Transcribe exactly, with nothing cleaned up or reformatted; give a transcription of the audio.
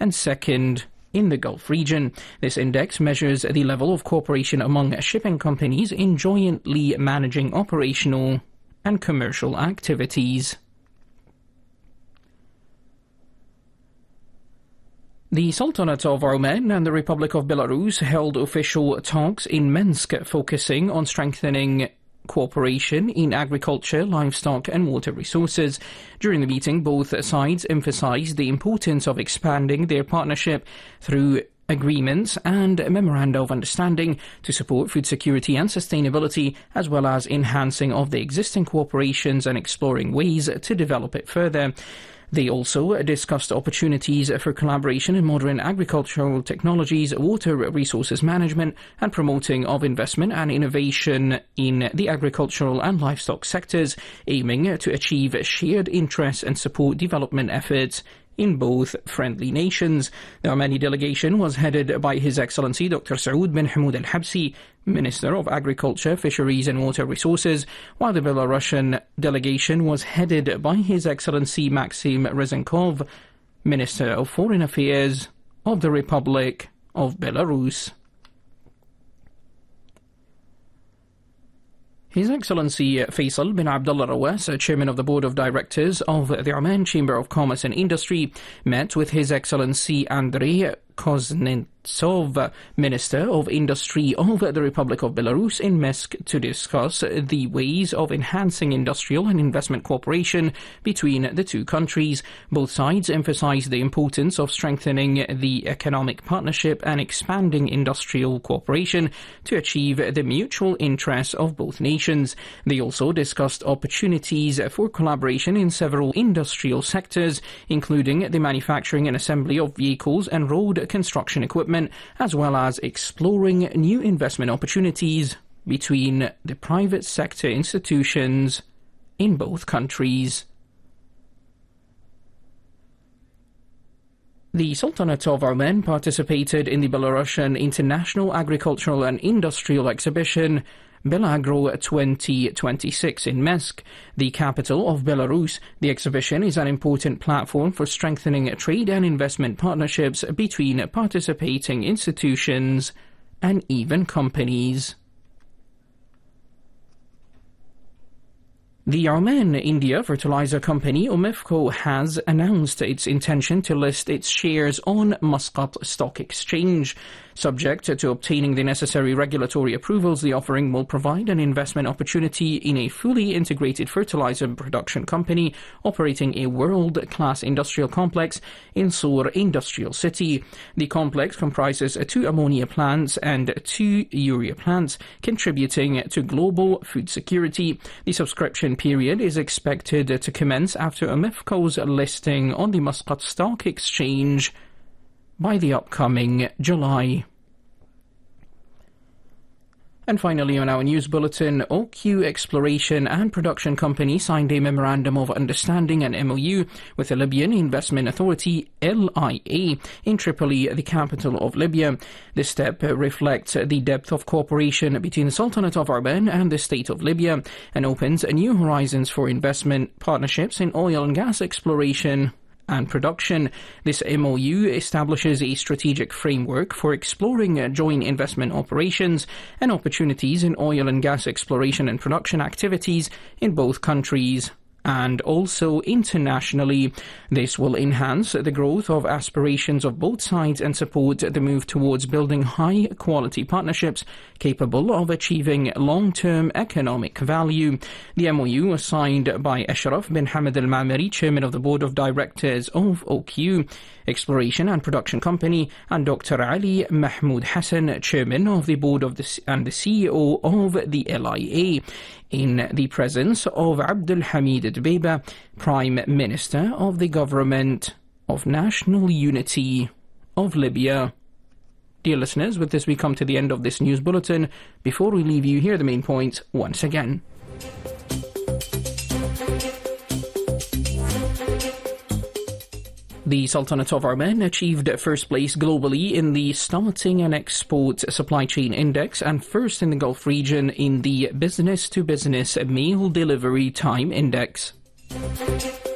and second in the Gulf region. This index measures the level of cooperation among shipping companies in jointly managing operational and commercial activities. The Sultanate of Oman and the Republic of Belarus held official talks in Minsk focusing on strengthening cooperation in agriculture, livestock and water resources. During the meeting, both sides emphasized the importance of expanding their partnership through agreements and memoranda of understanding to support food security and sustainability, as well as enhancing of the existing cooperations and exploring ways to develop it further. They also discussed opportunities for collaboration in modern agricultural technologies, water resources management, and promoting of investment and innovation in the agricultural and livestock sectors, aiming to achieve shared interests and support development efforts in both friendly nations. The Omani delegation was headed by His Excellency Doctor Saoud bin Hamoud Al-Habsi, Minister of Agriculture, Fisheries and Water Resources, while the Belarusian delegation was headed by His Excellency Maxim Rezenkov, Minister of Foreign Affairs of the Republic of Belarus. His Excellency Faisal bin Abdullah Rawas, Chairman of the Board of Directors of the Oman Chamber of Commerce and Industry, met with His Excellency Andrei Kuznetsov, Minister of Industry of the Republic of Belarus, in Minsk to discuss the ways of enhancing industrial and investment cooperation between the two countries. Both sides emphasized the importance of strengthening the economic partnership and expanding industrial cooperation to achieve the mutual interests of both nations. They also discussed opportunities for collaboration in several industrial sectors, including the manufacturing and assembly of vehicles and road construction equipment, as well as exploring new investment opportunities between the private sector institutions in both countries. The Sultanate of Oman participated in the Belarusian International Agricultural and Industrial Exhibition Belagro twenty twenty-six in Minsk, the capital of Belarus. The exhibition is an important platform for strengthening trade and investment partnerships between participating institutions and even companies. The Oman India fertilizer company Omifco has announced its intention to list its shares on Muscat Stock Exchange. Subject to obtaining the necessary regulatory approvals, the offering will provide an investment opportunity in a fully integrated fertilizer production company operating a world-class industrial complex in Soor Industrial City. The complex comprises two ammonia plants and two urea plants, contributing to global food security. The subscription period is expected to commence after Omifco's listing on the Muscat Stock Exchange by the upcoming July. And finally, on our news bulletin, O Q Exploration and Production Company signed a Memorandum of Understanding, an M O U, with the Libyan Investment Authority, L I A, in Tripoli, the capital of Libya. This step reflects the depth of cooperation between the Sultanate of Oman and the State of Libya and opens new horizons for investment partnerships in oil and gas exploration and production. This M O U establishes a strategic framework for exploring joint investment operations and opportunities in oil and gas exploration and production activities in both countries and also internationally. This will enhance the growth of aspirations of both sides and support the move towards building high-quality partnerships capable of achieving long-term economic value. The M O U was signed by Ashraf bin Hamad Al-Mamari, Chairman of the Board of Directors of O Q Exploration and Production Company, and Doctor Ali Mahmoud Hassan, Chairman of the Board of the and the C E O of the L I A, in the presence of Abdul Hamid Dbeiba, Prime Minister of the Government of National Unity of Libya. Dear listeners, with this we come to the end of this news bulletin. Before we leave you, here are the main points once again. The Sultanate of Oman achieved first place globally in the Starting and Export Supply Chain Index and first in the Gulf region in the Business to Business Meal Delivery Time Index.